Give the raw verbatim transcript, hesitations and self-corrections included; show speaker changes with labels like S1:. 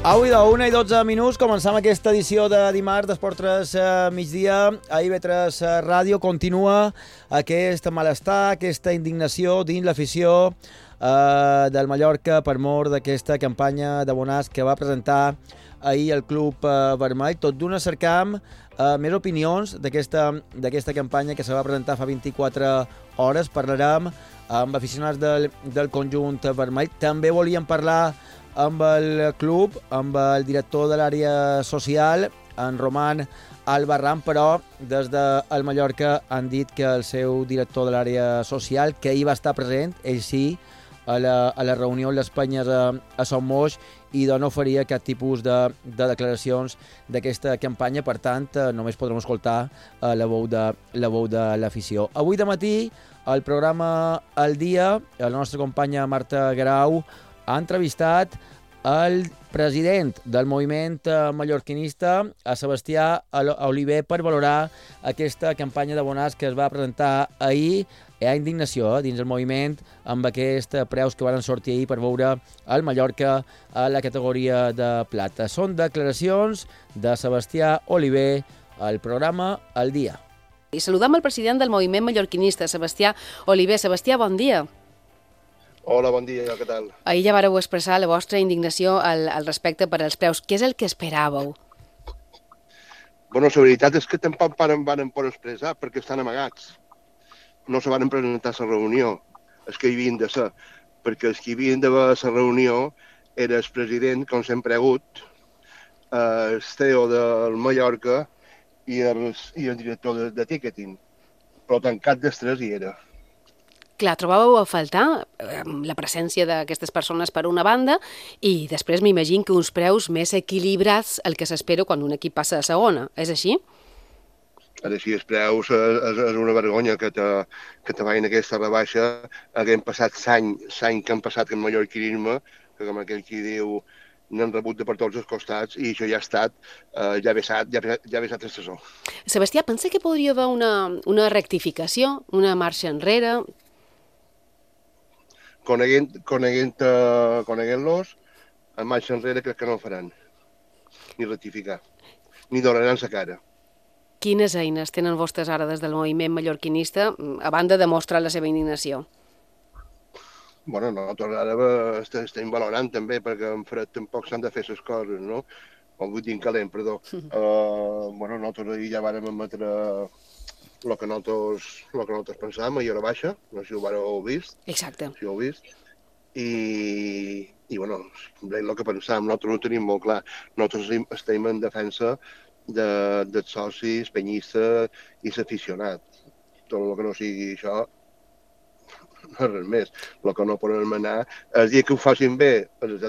S1: Avui de una i dotze minuts començam aquesta edició de dimarts d'Esport tres eh, migdia. A I B tres Ràdio continua aquest malestar, aquesta indignació dins l'afició eh, del Mallorca per mort d'aquesta campanya d'abonats que va presentar ahir el Club eh, Vermell. Tot d'una cercam eh, més opinions d'aquesta d'aquesta campanya que se va presentar fa vint-i-quatre hores. Parlarem amb aficionats del, del conjunt vermell. També volíem parlar amb el club, amb el director de l'àrea social, en Roman Albarrán, però des del Mallorca han dit que el seu director de l'àrea social, que hi va estar present, ell sí, a la, a la reunió amb les penyes a, a Son Moix, i de no faria cap tipus de, de declaracions d'aquesta campanya. Per tant, eh, només podrem escoltar eh, la veu de la veu de l'afició. Avui de matí, al programa El Dia, la nostra companya Marta Grau ha entrevistat el president del moviment mallorquinista, a Sebastià Oliver, per valorar aquesta campanya d'abonats que es va presentar ahir. Hi ha indignació eh, dins el moviment amb aquests preus que van sortir ahir per veure el Mallorca a la categoria de plata. Són declaracions de Sebastià Oliver al programa El Dia.
S2: I saludam el president del moviment mallorquinista, Sebastià Oliver. Sebastià, bon dia.
S3: Hola, bon dia, què tal?
S2: Ahir ja vareu expressar la vostra indignació al, al respecte per als preus. Què és el que esperàveu?
S3: Bueno, la veritat és que tampoc van, van poder expressar perquè estan amagats. No se van presentar a la reunió, els que hi havien de ser, perquè els que hi havien d'haver a la reunió era el president, com sempre ha hagut, el C E O del Mallorca i el, i el director de, de ticketing. Però tant cap dels tres hi era.
S2: Clar, trobàveu a faltar eh, la presència d'aquestes persones per una banda i després m'imagino que uns preus més equilibrats el que s'espera quan un equip passa a segona. És així?
S3: Ara sí, els preus és, és una vergonya que te, que te vagin aquesta rebaixa. Haguem passat l'any, l'any que han passat el mallorquinisme, que com aquell qui diu n'han rebut de per tots els costats i això ja ha estat, eh, ja ha vessat, ja, ja ha vessat el sesó.
S2: Sebastià, pensa que podria haver una, una rectificació, una marxa enrere?
S3: Coneguent, coneguent, uh, coneguent-los, en marxa enrere crec que no ho faran, ni rectificar, ni donaran la cara.
S2: Quines eines tenen vostres ara des del moviment mallorquinista, a banda de mostrar la seva indignació?
S3: Bueno, nosaltres ara estem valorant també, perquè en fred tampoc s'han de fer les coses, no? O vull dir en calent, perdó. Uh, bueno, nosaltres ahir ja vàrem emetre el que nosaltres, lo que nosaltres pensàvem a hora baixa, no sé si ho vareu vist.
S2: Exacte.
S3: Si ho heu vist. I, i bueno, el que pensàvem, nosaltres ho tenim molt clar. Nosaltres estem en defensa de, dels socis, penyistes i l'aficionat. Tot el que no sigui això, no és res més. El que no podem anar, el dia que ho facin bé, els